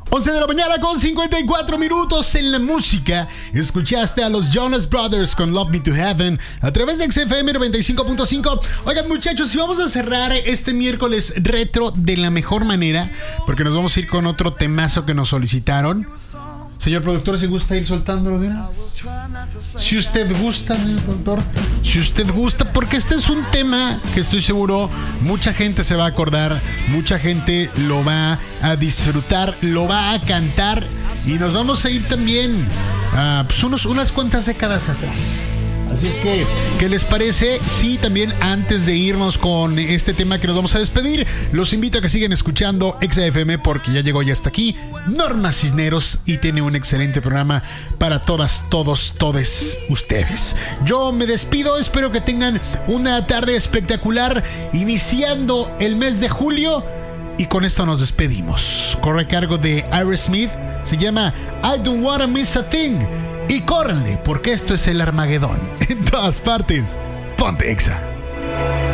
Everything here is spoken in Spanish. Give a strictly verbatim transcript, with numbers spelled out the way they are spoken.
once de la mañana con cincuenta y cuatro minutos en la música. Escuchaste a los Jonas Brothers con Love Me to Heaven a través de X F M noventa y cinco punto cinco. Oigan, muchachos, y vamos a cerrar este miércoles retro de la mejor manera, porque nos vamos a ir con otro temazo que nos solicitaron. Señor productor, ¿se gusta ir soltándolo de una vez? Si usted gusta, señor productor, si usted gusta, porque este es un tema que estoy seguro mucha gente se va a acordar, mucha gente lo va a disfrutar, lo va a cantar, y nos vamos a ir también a pues unos, unas cuantas décadas atrás. Así es que, ¿qué les parece? Sí, también antes de irnos con este tema que nos vamos a despedir, los invito a que sigan escuchando X F M, porque ya llegó ya hasta aquí Norma Cisneros y tiene un excelente programa para todas, todos, todes ustedes. Yo me despido, espero que tengan una tarde espectacular iniciando el mes de julio, y con esto nos despedimos. Corre a cargo de Aerosmith, se llama I Don't Wanna Miss a Thing. Y córranle, porque esto es el Armagedón. En todas partes, ponte Exa.